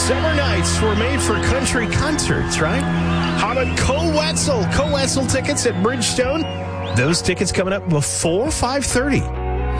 Summer nights were made for country concerts, right? How about Cole Wetzel? Cole Wetzel tickets at Bridgestone. Those tickets coming up before 5:30.